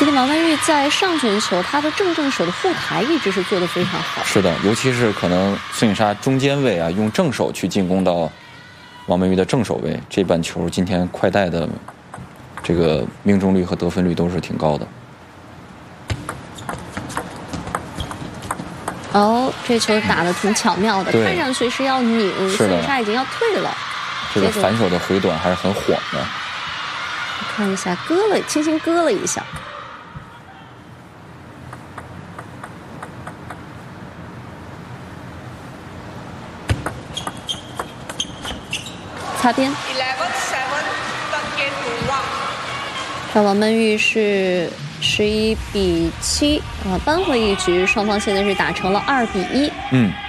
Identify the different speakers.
Speaker 1: 其实王曼玉在上旋球，她的正手的护台一直是做得非常好。
Speaker 2: 是的，尤其是可能孙颖莎中间位啊，用正手去进攻到王曼玉的正手位，这板球今天快带的这个命中率和得分率都是挺高的。
Speaker 1: 哦，这球打得挺巧妙的，看上去是要拧，孙颖莎已经要退了。
Speaker 2: 这个反手的回短还是很晃的。
Speaker 1: 看一下，轻轻割了一下。擦边。这王曼玉是11比7啊，扳回一局，双方现在是打成了2比1。